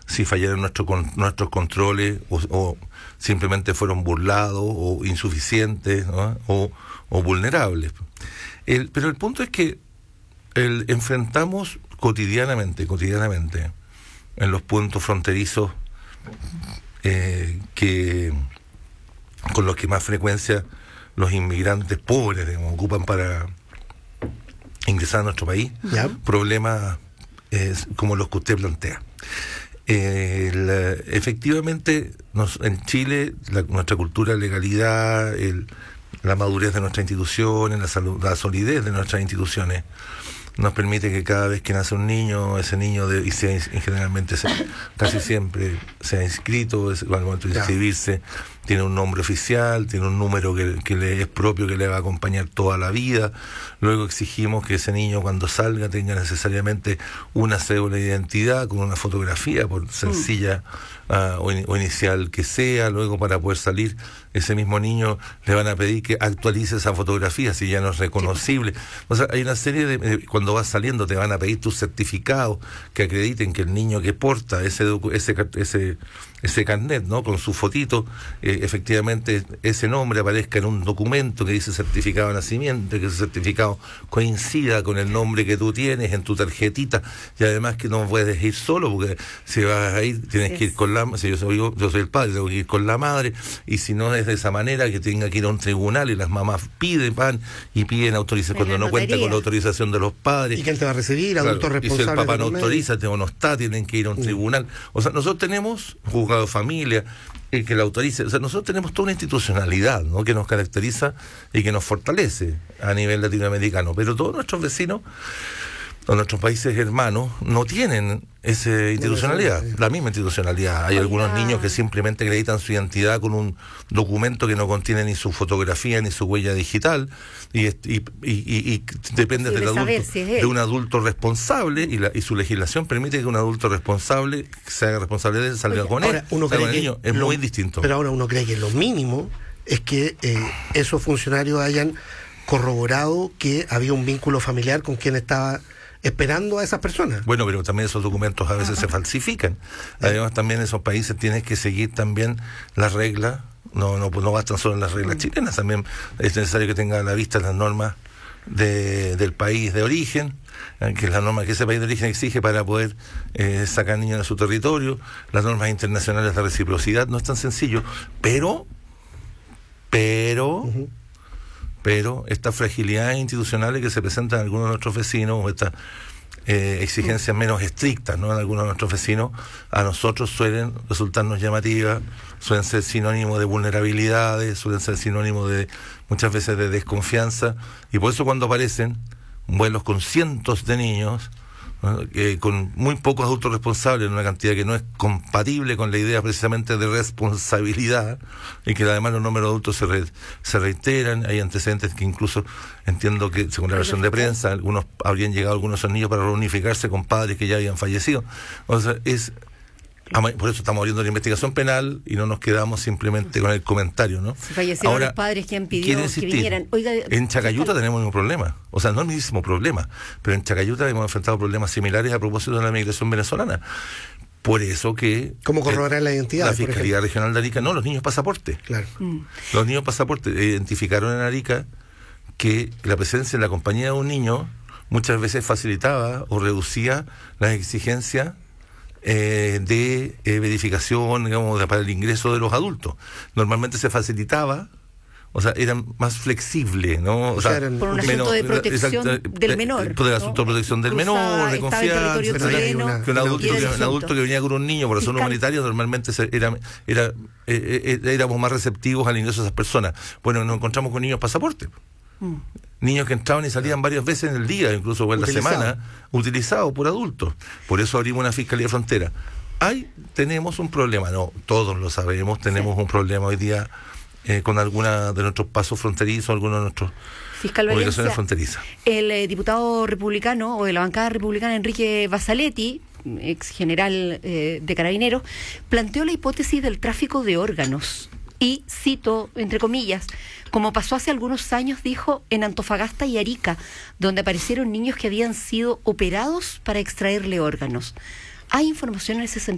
si fallaron nuestros controles o simplemente fueron burlados o insuficientes, ¿no? o vulnerables. Pero el punto es que enfrentamos cotidianamente en los puntos fronterizos con los que más frecuencia los inmigrantes pobres, digamos, ocupan para ingresar a nuestro país, problemas como los que usted plantea. Efectivamente, en Chile, nuestra cultura de legalidad, la madurez de nuestras instituciones, la solidez de nuestras instituciones, nos permite que cada vez que nace un niño, ese niño generalmente casi siempre sea inscrito, al momento de inscribirse tiene un nombre oficial, tiene un número que le es propio, que le va a acompañar toda la vida. Luego exigimos que ese niño cuando salga tenga necesariamente una cédula de identidad con una fotografía, por sencilla o inicial que sea. Luego, para poder salir, ese mismo niño le van a pedir que actualice esa fotografía si ya no es reconocible. O sea, hay una serie de cuando vas saliendo te van a pedir tus certificados que acrediten que el niño que porta ese carnet, ¿no?, con su fotito, efectivamente ese nombre aparezca en un documento que dice certificado de nacimiento, que ese certificado coincida con el nombre que tú tienes en tu tarjetita, y además que no puedes ir solo, porque si vas a ir tienes que ir con si yo soy el padre, tengo que ir con la madre, y si no es de esa manera, que tenga que ir a un tribunal, y las mamás piden autorización cuando no cuenta con la autorización de los padres. ¿Y quién te va a recibir? Adulto responsable. Y si el papá no autoriza o no está, tienen que ir a un tribunal. O sea, nosotros tenemos juzgado de familia que la autorice. O sea, nosotros tenemos toda una institucionalidad, ¿no?, que nos caracteriza y que nos fortalece a nivel latinoamericano. Pero todos nuestros vecinos o nuestros países hermanos no tienen esa institucionalidad, la misma institucionalidad. Hay algunos niños que simplemente acreditan su identidad con un documento que no contiene ni su fotografía ni su huella digital, y depende de un adulto responsable, y su legislación permite que un adulto responsable se haga responsable de él, salga con él. Uno cree con el niño. Es muy distinto. Pero ahora uno cree que lo mínimo es que esos funcionarios hayan corroborado que había un vínculo familiar con quien estaba esperando a esas personas. Bueno, pero también esos documentos a veces se falsifican. Además, también esos países tienen que seguir también las reglas. No bastan solo las reglas chilenas, también es necesario que tenga a la vista las normas del país de origen, que es la norma que ese país de origen exige para poder sacar niños de su territorio, las normas internacionales de reciprocidad. No es tan sencillo, pero estas fragilidades institucionales que se presentan en algunos de nuestros vecinos, o estas exigencias menos estrictas, ¿no?, en algunos de nuestros vecinos, a nosotros suelen resultarnos llamativas, suelen ser sinónimo de vulnerabilidades, suelen ser sinónimo de muchas veces de desconfianza, y por eso cuando aparecen vuelos con cientos de niños, ¿no?, con muy pocos adultos responsables, en una cantidad que no es compatible con la idea precisamente de responsabilidad, y que además los números de adultos se reiteran. Hay antecedentes que incluso entiendo que, según la versión de prensa, habrían llegado algunos de esos niños para reunificarse con padres que ya habían fallecido. O sea, por eso estamos abriendo la investigación penal y no nos quedamos simplemente con el comentario, ¿no? Se fallecieron los padres que han pedido que vinieran. Oiga, en Chacayuta tenemos un problema, o sea, no el mismo problema, pero en Chacayuta hemos enfrentado problemas similares a propósito de la migración venezolana. Por eso que... ¿Cómo corroborar la identidad? La Fiscalía Regional de Arica, los niños pasaporte. Claro. Los niños pasaporte identificaron en Arica que la presencia en la compañía de un niño muchas veces facilitaba o reducía las exigencias de verificación, digamos, para el ingreso de los adultos. Normalmente se facilitaba, o sea, eran más flexibles, ¿no? O sea, por un asunto de protección del menor. Por el asunto de protección del menor, de confianza. Que un adulto que venía con un niño por razón humanitaria, normalmente éramos más receptivos al ingreso de esas personas. Bueno, nos encontramos con niños pasaporte. Niños que entraban y salían varias veces en el día, incluso en la semana, utilizados por adultos. Por eso abrimos una Fiscalía de Frontera. Tenemos un problema, no, todos lo sabemos, tenemos un problema hoy día con alguna de nuestros pasos fronterizos, algunos de nuestros obligaciones fronterizas. El diputado republicano o de la bancada republicana Enrique Basaletti, ex general de Carabineros, planteó la hipótesis del tráfico de órganos. Y cito, entre comillas, como pasó hace algunos años, dijo, en Antofagasta y Arica, donde aparecieron niños que habían sido operados para extraerle órganos. ¿Hay información en ese sentido?